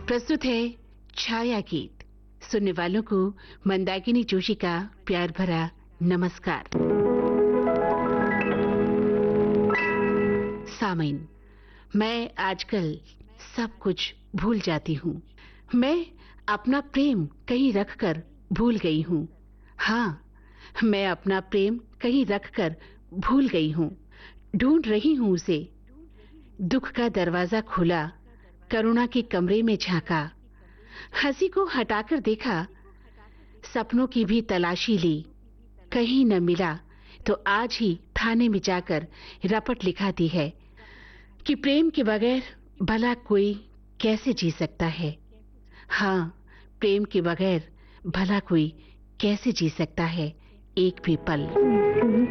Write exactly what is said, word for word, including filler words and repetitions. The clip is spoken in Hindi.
प्रस्तुत है छाया गीत। सुनने वालों को मंदाकिनी जोशी का प्यार भरा नमस्कार। सामीन, मैं आजकल सब कुछ भूल जाती हूँ। मैं अपना प्रेम कहीं रखकर भूल गई हूँ। हाँ, मैं अपना प्रेम कहीं रखकर भूल गई हूँ। ढूंढ रही हूँ उसे। दुख का दरवाजा खुला, करुणा के कमरे में झांका, हंसी को हटाकर देखा, सपनों की भी तलाशी ली, कहीं न मिला तो आज ही थाने में जाकर रपट लिखा दी है कि प्रेम के बगैर भला कोई कैसे जी सकता है। हाँ, प्रेम के बगैर भला कोई कैसे जी सकता है एक भी पल।